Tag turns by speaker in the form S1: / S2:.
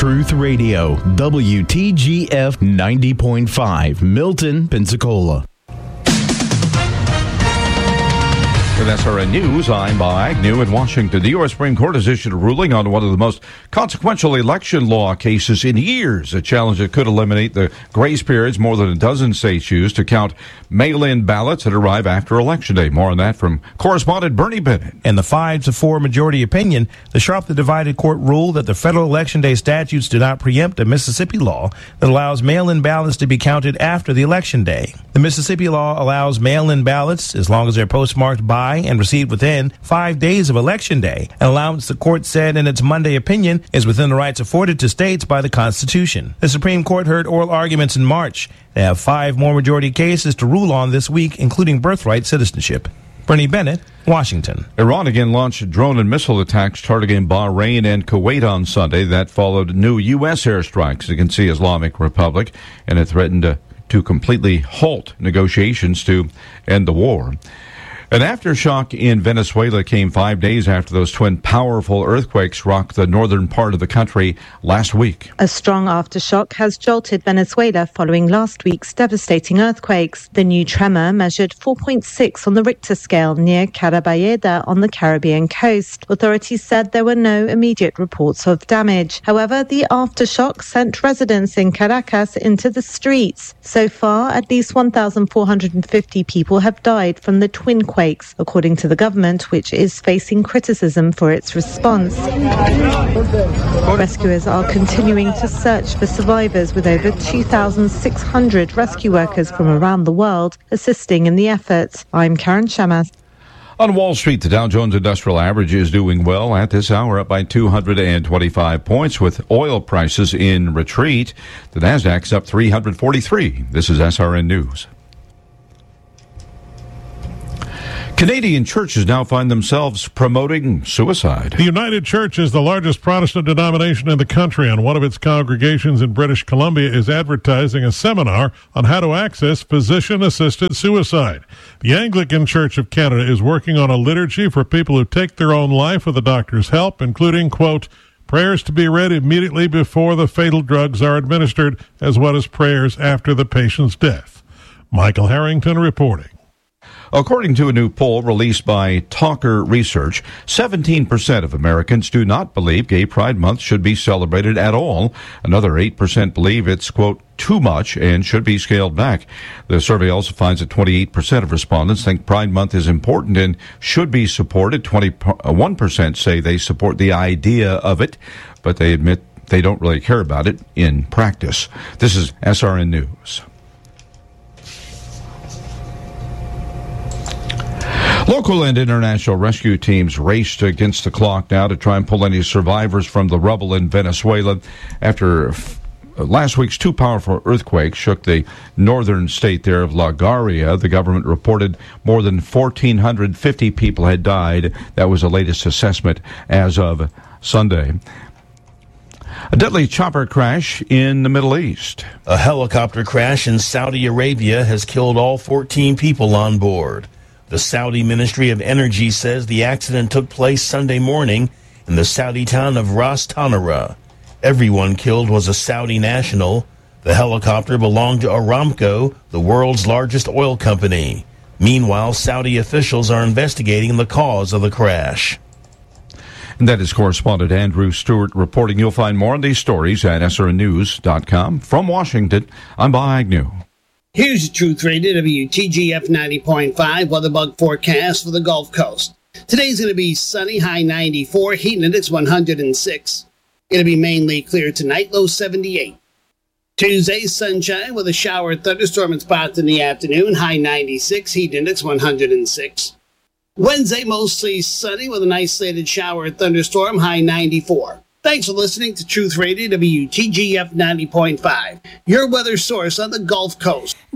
S1: Truth Radio, WTGF 90.5, Milton, Pensacola.
S2: With SRN News, I'm Bob Agnew in Washington. The U.S. Supreme Court has issued a ruling on one of the most consequential election law cases in years, a challenge that could eliminate the grace periods more than a dozen states use to count mail-in ballots that arrive after Election Day. More on that from correspondent Bernie Bennett.
S3: In the 5-4 majority opinion, the sharply divided court ruled that the federal Election Day statutes do not preempt a Mississippi law that allows mail-in ballots to be counted after the Election Day. The Mississippi law allows mail-in ballots as long as they're postmarked by and received within 5 days of Election Day, an allowance the court said in its Monday opinion is within the rights afforded to states by the Constitution. The Supreme Court heard oral arguments in March. They have 5 more majority cases to rule on this week, including birthright citizenship. Bernie Bennett, Washington.
S2: Iran again launched drone and missile attacks targeting Bahrain and Kuwait on Sunday. That followed new U.S. airstrikes against the Islamic Republic, and it threatened to completely halt negotiations to end the war. An aftershock in Venezuela came 5 days after those twin powerful earthquakes rocked the northern part of the country last week.
S4: A strong aftershock has jolted Venezuela following last week's devastating earthquakes. The new tremor measured 4.6 on the Richter scale near Carabayeda on the Caribbean coast. Authorities said there were no immediate reports of damage. However, the aftershock sent residents in Caracas into the streets. So far, at least 1,450 people have died from the twin quakes, according to the government, which is facing criticism for its response. Rescuers are continuing to search for survivors, with over 2,600 rescue workers from around the world assisting in the efforts. I'm Karen Shamas.
S2: On Wall Street, the Dow Jones Industrial Average is doing well at this hour, up by 225 points, with oil prices in retreat. The Nasdaq's up 343. This is SRN News. Canadian churches now find themselves promoting suicide.
S5: The United Church is the largest Protestant denomination in the country, and one of its congregations in British Columbia is advertising a seminar on how to access physician-assisted suicide. The Anglican Church of Canada is working on a liturgy for people who take their own life with a doctor's help, including, quote, prayers to be read immediately before the fatal drugs are administered, as well as prayers after the patient's death. Michael Harrington reporting.
S2: According to a new poll released by Talker Research, 17% of Americans do not believe Gay Pride Month should be celebrated at all. Another 8% believe it's, quote, too much and should be scaled back. The survey also finds that 28% of respondents think Pride Month is important and should be supported. 21% say they support the idea of it, but they admit they don't really care about it in practice. This is SRN News. Local and international rescue teams raced against the clock now to try and pull any survivors from the rubble in Venezuela after last week's 2 powerful earthquakes shook the northern state there of La Garia. The government reported more than 1,450 people had died. That was the latest assessment as of Sunday. A deadly chopper crash in the Middle East.
S6: A helicopter crash in Saudi Arabia has killed all 14 people on board. The Saudi Ministry of Energy says the accident took place Sunday morning in the Saudi town of Ras Tanura. Everyone killed was a Saudi national. The helicopter belonged to Aramco, the world's largest oil company. Meanwhile, Saudi officials are investigating the cause of the crash.
S2: And that is correspondent Andrew Stewart reporting. You'll find more on these stories at srnnews.com. From Washington, I'm Bob Agnew.
S7: Here's the Truth Radio WTGF 90.5 weather bug forecast for the Gulf Coast. Today's going to be sunny, high 94, heat index 106. Going to be mainly clear tonight, low 78. Tuesday, sunshine with a shower thunderstorm in spots in the afternoon, high 96, heat index 106. Wednesday, mostly sunny with an isolated shower thunderstorm, high 94. Thanks for listening to Truth Radio WTGF 90.5, your weather source on the Gulf Coast.